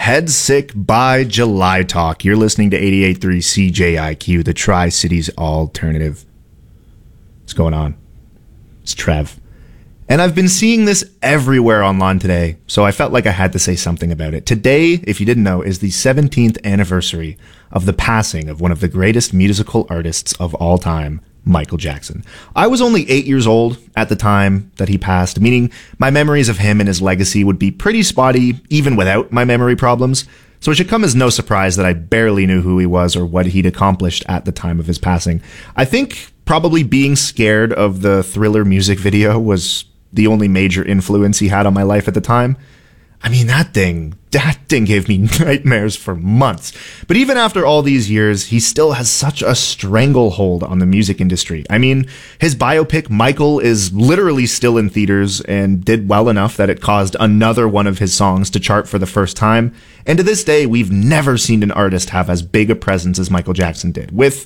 Head Sick by July Talk. You're listening to 88.3 CJIQ, the Tri-Cities alternative. What's going on? It's Trev. And I've been seeing this everywhere online today, so I felt like I had to say something about it. Today, if you didn't know, is the 17th anniversary of the passing of one of the greatest musical artists of all time, Michael Jackson. I was only 8 years old at the time that he passed, meaning my memories of him and his legacy would be pretty spotty even without my memory problems. So it should come as no surprise that I barely knew who he was or what he'd accomplished at the time of his passing. I think probably being scared of the Thriller music video was the only major influence he had on my life at the time. I mean, that thing gave me nightmares for months. But even after all these years, he still has such a stranglehold on the music industry. I mean, his biopic, Michael, is literally still in theaters and did well enough that it caused another one of his songs to chart for the first time. And to this day, we've never seen an artist have as big a presence as Michael Jackson did, with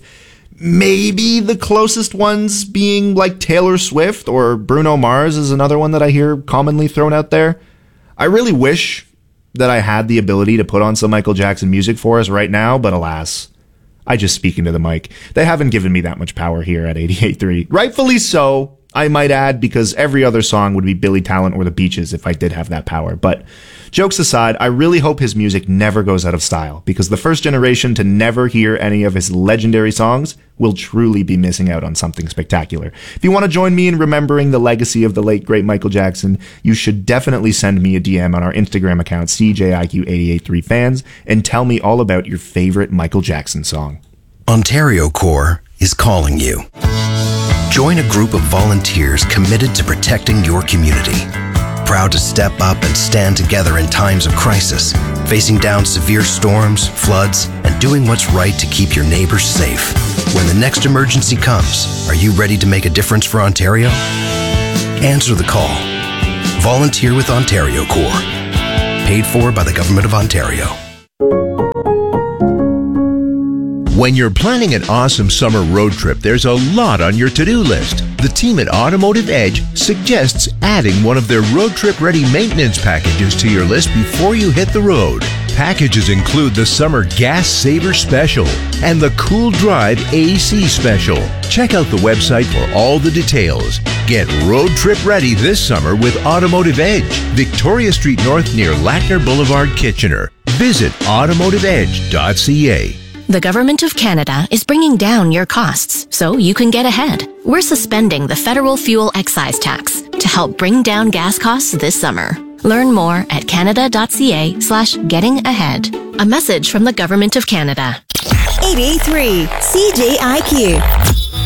maybe the closest ones being like Taylor Swift, or Bruno Mars is another one that I hear commonly thrown out there. I really wish that I had the ability to put on some Michael Jackson music for us right now, but alas, I just speak into the mic. They haven't given me that much power here at 88.3. Rightfully so, I might add, because every other song would be Billy Talent or The Beaches if I did have that power. But jokes aside, I really hope his music never goes out of style, because the first generation to never hear any of his legendary songs will truly be missing out on something spectacular. If you want to join me in remembering the legacy of the late, great Michael Jackson, you should definitely send me a DM on our Instagram account, CJIQ883fans, and tell me all about your favorite Michael Jackson song. Ontario Corps is calling you. Join a group of volunteers committed to protecting your community. Proud to step up and stand together in times of crisis, facing down severe storms, floods, and doing what's right to keep your neighbors safe. When the next emergency comes, are you ready to make a difference for Ontario? Answer the call. Volunteer with Ontario Corps. Paid for by the Government of Ontario. When you're planning an awesome summer road trip, there's a lot on your to-do list. The team at Automotive Edge suggests adding one of their road trip ready maintenance packages to your list before you hit the road. Packages include the Summer Gas Saver Special and the Cool Drive AC Special. Check out the website for all the details. Get road trip ready this summer with Automotive Edge, Victoria Street North near Lackner Boulevard, Kitchener. Visit automotiveedge.ca. The Government of Canada is bringing down your costs so you can get ahead. We're suspending the federal fuel excise tax to help bring down gas costs this summer. Learn more at canada.ca/gettingahead. A message from the Government of Canada. 88.3 CJIQ.